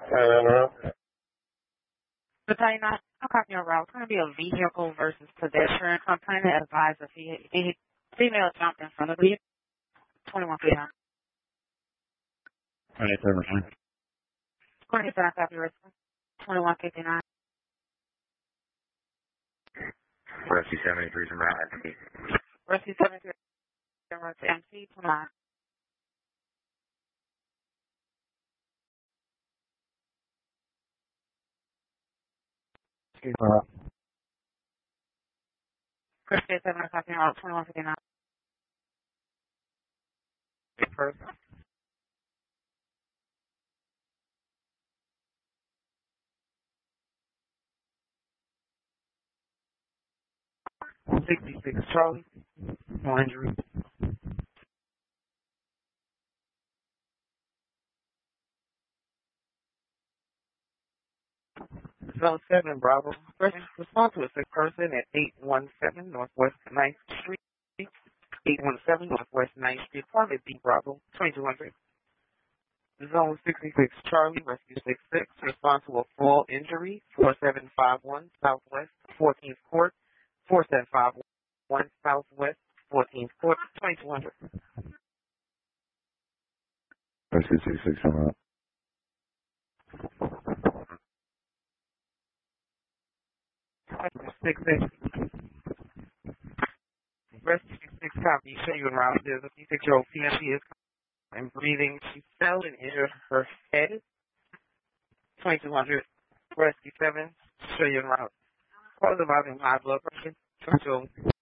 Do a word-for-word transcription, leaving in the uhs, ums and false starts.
Uh, But tell you not, I'll copy your route. It's going to be a vehicle versus pedestrian complaint. Advise a fe- fe- female jumped in front of you. twenty-one fifty-nine. twenty-seven. twenty-seven copy response. twenty-one fifty-nine. Rescue seventy-three from Route M C. Rescue seventy-three. M C twenty-nine. Excuse me, Route. Rescue seven copy route twenty-one fifty-nine. First. sixty-six Charlie. No injury. Zone seven Bravo. Respond to a sick person at eight one seven Northwest ninth Street. eight one seven Northwest ninth Street. Private B Bravo. twenty-two hundred. Zone sixty-six Charlie. Rescue six six. Respond to a fall injury. four seven five one Southwest fourteenth Court. four seven five one Southwest fourteenth Court. twenty-two hundred. Rescue six six coming up. Six six. Rescue six six copy. Show you around. There's a fifty-six-year-old P M P is and breathing. She fell and injured her head. twenty-two hundred. Rescue seven. Show you around. Call the volume high blood pressure. Control.